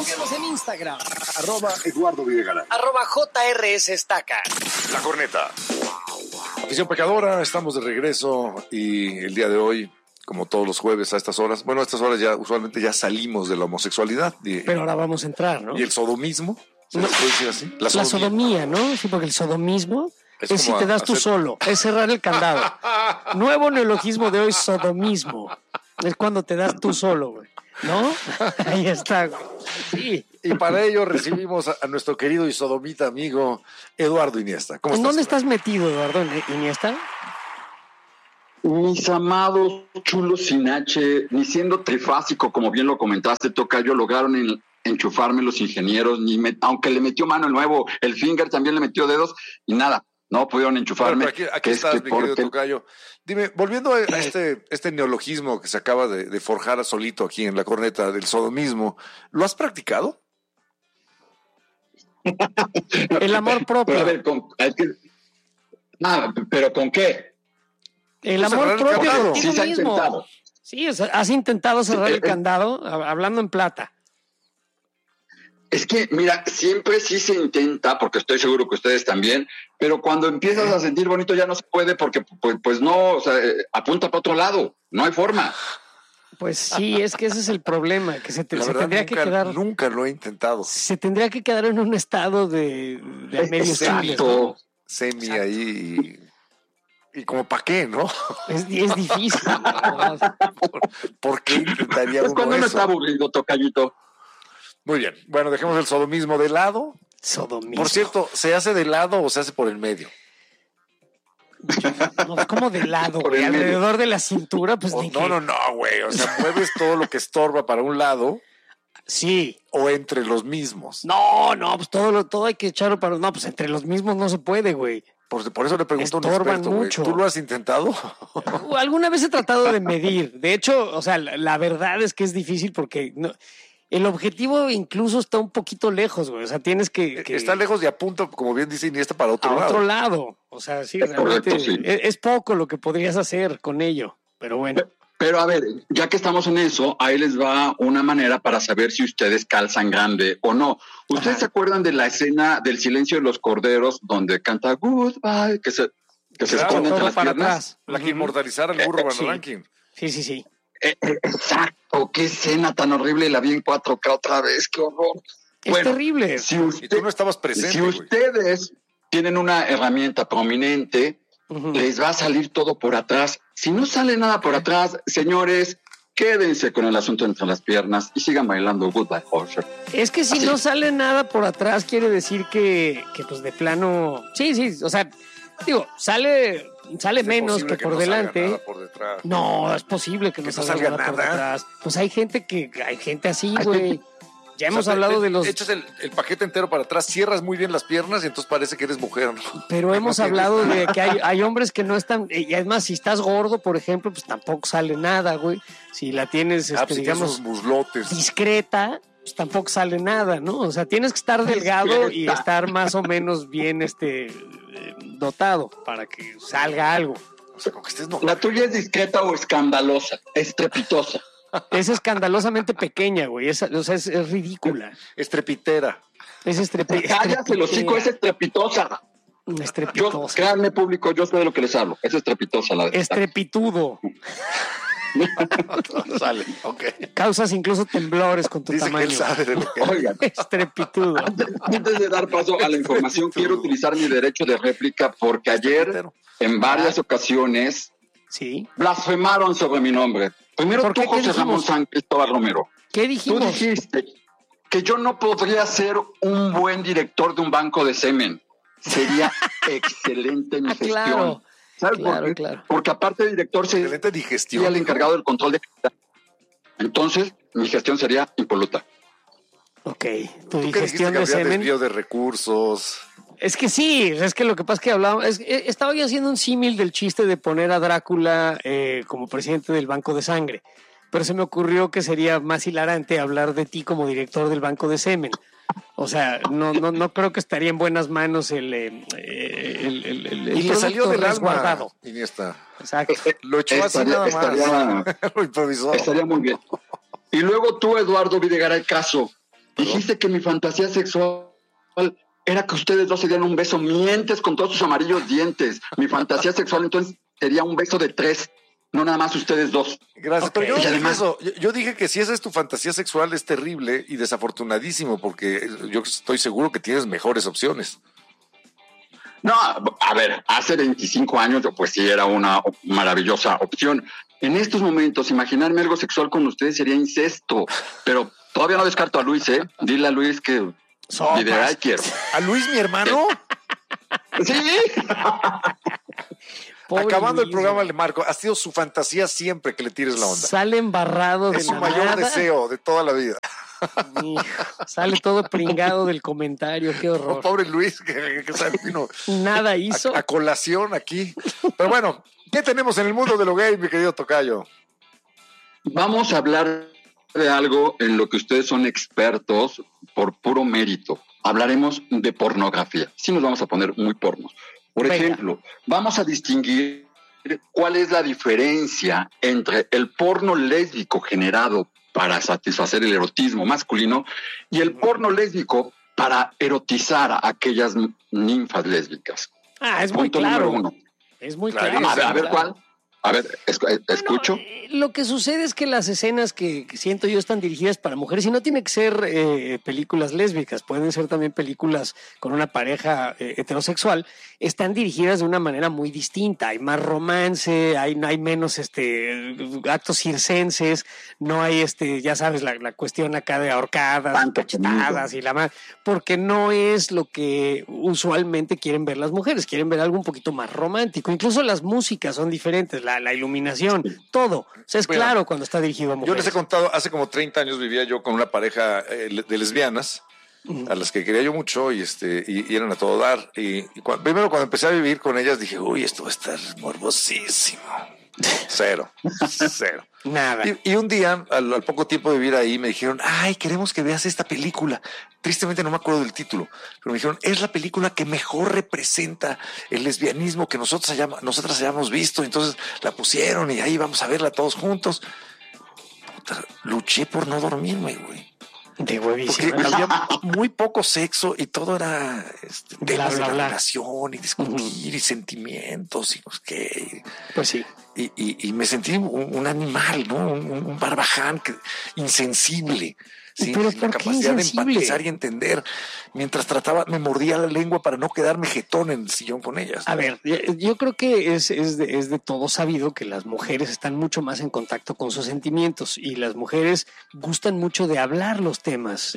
Síguenos en Instagram. @Eduardo Videgaray. @JRS Estaca. La Corneta. Afición pecadora, estamos de regreso y el día de hoy, como todos los jueves a estas horas, bueno, a estas horas ya usualmente ya salimos de la homosexualidad. Pero ahora vamos a entrar, ¿no? Y el sodomismo, ¿se puede decir así? La sodomía, ¿no? Sí, porque el sodomismo es si te das tú solo, es cerrar el candado. Nuevo neologismo de hoy, sodomismo. Es cuando te das tú solo, güey. ¿No? Ahí está, güey. Sí. Y para ello recibimos a nuestro querido y sodomita amigo Eduardo Iniesta. ¿Cómo ¿En estás? dónde estás metido, Eduardo Iniesta? Mis amados chulos sin H, ni siendo trifásico, como bien lo comentaste, Tocayo, lograron enchufarme los ingenieros, aunque le metió mano el nuevo, el Finger también le metió dedos, y nada, no pudieron enchufarme. Bueno, aquí estás, mi querido Tocayo. Dime, volviendo a este neologismo que se acaba de forjar a solito aquí en La Corneta del sodomismo, ¿lo has practicado? El amor propio. Pero a ver, ¿pero con qué? El amor propio contigo sí se ha mismo. intentado. Sí, has intentado cerrar el candado, hablando en plata. Es que, mira, siempre sí se intenta, porque estoy seguro que ustedes también, pero cuando empiezas a sentir bonito ya no se puede porque, pues no, o sea, apunta para otro lado, no hay forma. Pues sí, es que ese es el problema, que se tendría que quedar... Nunca lo he intentado. Se tendría que quedar en un estado de medio Exacto. Semi ahí y como para qué, ¿no? Es difícil, ¿verdad? ¿Por qué intentaría uno cuando no eso? está aburrido, Tocayito. Muy bien, bueno, dejemos el sodomismo de lado. Sodomismo. Por cierto, ¿se hace de lado o se hace por el medio? No, es como de lado, güey, alrededor de la cintura, pues ni no, güey, o sea, mueves todo lo que estorba para un lado. Sí. O entre los mismos. No, pues todo hay que echarlo para... No, pues entre los mismos no se puede, güey. Por eso le pregunto a un Estorban experto, güey. mucho. ¿Tú lo has intentado? Alguna vez he tratado de medir. De hecho, o sea, la verdad es que es difícil porque el objetivo incluso está un poquito lejos, güey. O sea, tienes que... Está lejos de apunta, como bien dice Iniesta, para otro lado. Otro lado. O sea, sí, realmente correcto, sí. Es poco lo que podrías hacer con ello. Pero bueno. Pero a ver, ya que estamos en eso, ahí les va una manera para saber si ustedes calzan grande o no. ¿Ustedes se acuerdan de la escena del Silencio de los Corderos donde canta Goodbye, que se esconde entre las piernas? Atrás. La que inmortalizara el burro Van sí. Rankin. Sí. Exacto, qué escena tan horrible, la vi en 4K otra vez, qué horror. Es terrible. Y tú no estabas presente, si ustedes tienen una herramienta prominente, les va a salir todo por atrás. Si no sale nada por atrás, señores, quédense con el asunto entre las piernas y sigan bailando Goodbye Horse. Es que si no sale nada por atrás, quiere decir que pues de plano... Sí, o sea, digo, sale menos que por delante. No, es posible que no salga nada por atrás. Pues hay gente así, güey. Ya hemos hablado de los... Echas el paquete entero para atrás, cierras muy bien las piernas y entonces parece que eres mujer, ¿no? Pero hemos hablado de que hay hombres que no están... Y además, si estás gordo, por ejemplo, pues tampoco sale nada, güey. Si la tienes, digamos, muslotes discreta, pues tampoco sale nada, ¿no? O sea, tienes que estar delgado y estar más o menos bien dotado para que salga algo. O sea, como que estés ¿La tuya es discreta o escandalosa? Estrepitosa. Es escandalosamente pequeña, güey. Es ridícula. Estrepitera. Es Cállate, el hocico, es estrepitosa. Estrepitosa. Créanme, público, yo sé de lo que les hablo. Es estrepitosa la de Estrepitudo. Sale, ok. Causas incluso temblores con tu tamaño. Que él sabe de lo que... Oigan, estrepitudo. Antes de dar paso a la información, quiero utilizar mi derecho de réplica porque ayer, en varias ocasiones, sí, blasfemaron sobre mi nombre. Primero tú, José Ramón San Cristóbal Romero. ¿Qué dijimos? Tú dijiste que yo no podría ser un buen director de un banco de semen. Sería excelente mi gestión. Claro. ¿Sabes por qué? Claro. Porque aparte de director sería el encargado del control de calidad. Entonces, mi gestión sería impoluta. Ok, tu digestión de semen. Desvío de recursos. Es que sí, es que lo que pasa es que hablábamos, estaba yo haciendo un símil del chiste de poner a Drácula como presidente del Banco de Sangre, pero se me ocurrió que sería más hilarante hablar de ti como director del Banco de Semen. O sea, no creo que estaría en buenas manos el y le salió del resguardado. Alma, Iniesta. Exacto. Lo echó así nada más. Lo improvisó. Estaría muy bien. Y luego tú, Eduardo Videgaray Caso, Dijiste que mi fantasía sexual era que ustedes dos se dieran un beso. Mientes con todos sus amarillos dientes. Mi fantasía sexual entonces sería un beso de 3, no nada más ustedes dos. Gracias, okay. Pero yo no dije eso. Yo dije que si esa es tu fantasía sexual es terrible y desafortunadísimo, porque yo estoy seguro que tienes mejores opciones. No, a ver, hace 25 años pues sí era una maravillosa opción. En estos momentos, imaginarme algo sexual con ustedes sería incesto, pero todavía no descarto a Luis, ¿eh? Dile a Luis que quiero. ¿A Luis, mi hermano? Sí. Acabando Luis, el programa le marco, ha sido su fantasía siempre que le tires la onda. Sale embarrado de la nada. Es su mayor deseo de toda la vida. Hijo, sale todo pringado del comentario, qué horror. Pobre Luis, que vino nada hizo. A colación aquí. Pero bueno, ¿qué tenemos en el mundo de lo gay, mi querido tocayo? Vamos a hablar de algo en lo que ustedes son expertos por puro mérito. Hablaremos de pornografía. Sí nos vamos a poner muy pornos. Por ejemplo, vamos a distinguir cuál es la diferencia entre el porno lésbico generado para satisfacer el erotismo masculino y el porno lésbico para erotizar a aquellas ninfas lésbicas. Es muy claro. Número 1. Es muy claro. A ver, ¿cuál? A ver, escucho. Lo que sucede es que las escenas que siento yo están dirigidas para mujeres y no tiene que ser películas lésbicas, pueden ser también películas con una pareja heterosexual, están dirigidas de una manera muy distinta. Hay más romance, hay menos actos circenses, no hay ya sabes, la cuestión acá de ahorcadas, cachetadas y la más, porque no es lo que usualmente quieren ver las mujeres, quieren ver algo un poquito más romántico. Incluso las músicas son diferentes, la iluminación, todo. O sea, es claro cuando está dirigido a mujeres. Yo les he contado, hace como 30 años vivía yo con una pareja de lesbianas, a las que quería yo mucho y eran a todo dar. Primero cuando empecé a vivir con ellas dije, uy, esto va a estar morbosísimo. Cero. Nada. Y un día, al poco tiempo de vivir ahí, me dijeron, queremos que veas esta película. Tristemente no me acuerdo del título, pero me dijeron, es la película que mejor representa el lesbianismo que nosotras hayamos visto. Entonces la pusieron y ahí vamos a verla todos juntos. Puta, luché por no dormirme, güey. De huevísimo. Porque había muy poco sexo y todo era temas de la relación y discutir y sentimientos y pues sí. Y me sentí un animal, ¿no? Un barbaján insensible. Sí, pero sin la capacidad de empatizar y entender. Mientras me mordía la lengua para no quedarme jetón en el sillón con ellas, ¿no? A ver, yo creo que es de todo sabido que las mujeres están mucho más en contacto con sus sentimientos y las mujeres gustan mucho de hablar los temas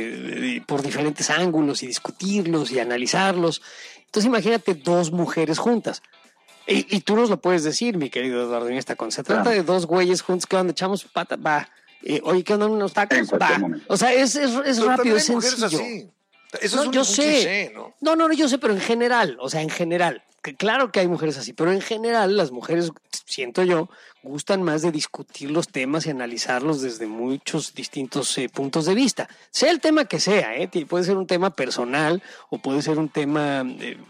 por diferentes ángulos y discutirlos y analizarlos. Entonces imagínate 2 mujeres juntas. Y tú nos lo puedes decir, mi querido Eduardo, en esta cosa. Se trata de 2 güeyes juntos que donde echamos pata, va. Oye, ¿qué onda unos tacos? Va. O sea, es rápido, es sencillo. Así. Eso es un cliché, ¿no? No, yo sé, pero en general, que claro que hay mujeres así, pero en general las mujeres, siento yo, gustan más de discutir los temas y analizarlos desde muchos distintos puntos de vista. Sea el tema que sea, puede ser un tema personal o puede ser un tema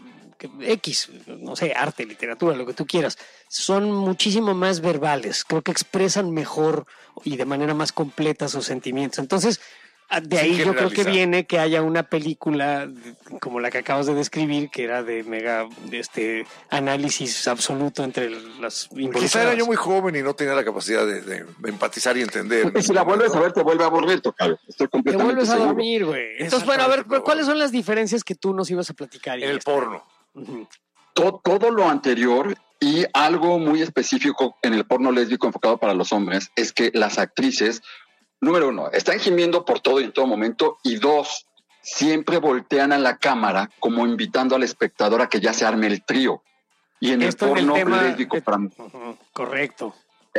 X, no sé, arte, literatura, lo que tú quieras. Son muchísimo más verbales, creo que expresan mejor y de manera más completa sus sentimientos. Entonces, de ahí yo creo que viene que haya una película como la que acabas de describir, que era de mega análisis absoluto entre las involucradas. Quizá era yo muy joven y no tenía la capacidad de empatizar y entender. Porque si la vuelves a ver, te vuelve a aburrir, tocayo. Estoy completamente te vuelves seguro. A dormir, güey. Entonces, bueno, a ver, ¿cuáles son las diferencias que tú nos ibas a platicar? En el porno. Uh-huh. Todo lo anterior y algo muy específico en el porno lésbico enfocado para los hombres es que las actrices, número 1, están gimiendo por todo y en todo momento, y 2, siempre voltean a la cámara como invitando al espectador a que ya se arme el trío. Y en el porno lésbico correcto.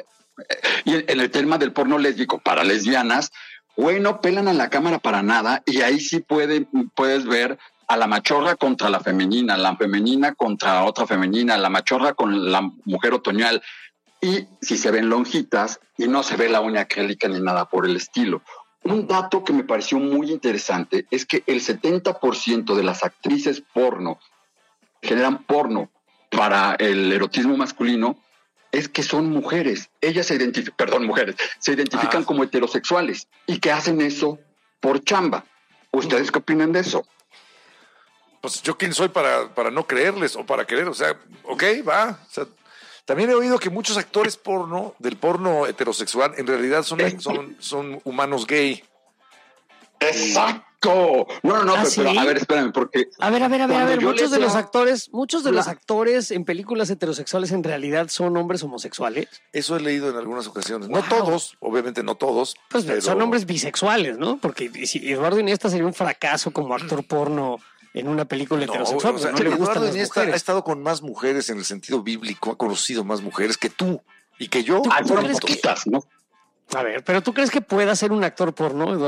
Y en el tema del porno lésbico para lesbianas, no pelan a la cámara para nada, y ahí sí puedes ver a la machorra contra la femenina contra otra femenina, la machorra con la mujer otoñal, y si se ven lonjitas y no se ve la uña acrílica ni nada por el estilo. Un dato que me pareció muy interesante es que el 70% de las actrices porno que generan porno para el erotismo masculino es que son mujeres. Ellas se identifican como heterosexuales y que hacen eso por chamba. ¿Ustedes qué opinan de eso? Pues yo quién soy para no creerles o para querer, o sea, ok, va. O sea, también he oído que muchos actores del porno heterosexual, en realidad son humanos gay. ¡Exacto! No, pero a ver, espérame, porque... A ver, muchos de los actores en películas heterosexuales en realidad son hombres homosexuales. Eso he leído en algunas ocasiones. Wow. No todos, obviamente no todos. Pues pero son hombres bisexuales, ¿no? Porque Eduardo Iniesta sería un fracaso como actor porno en una película heterosexual. O sea, no le Eduardo Iniesta ha estado con más mujeres en el sentido bíblico, ha conocido más mujeres que tú y que yo. Fueron poquitas, ¿no? A ver, pero ¿tú crees que pueda ser un actor porno, Eduardo?